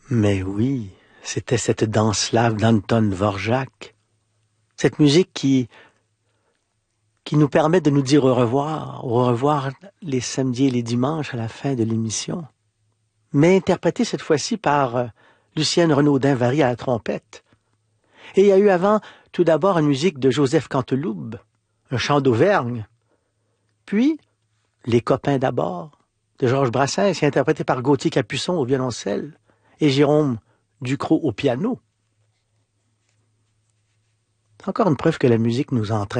Mais oui, c'était cette danse slave d'Anton Dvorak. Cette musique qui nous permet de nous dire au revoir les samedis et les dimanches à la fin de l'émission. Mais interprétée cette fois-ci par Lucienne Renaudin-Vary à la trompette. Et il y a eu avant, tout d'abord, une musique de Joseph Canteloube, un chant d'Auvergne. Puis, Les copains d'abord, de Georges Brassens, interprété par Gauthier Capuçon au violoncelle et Jérôme Ducrot au piano. C'est encore une preuve que la musique nous entraîne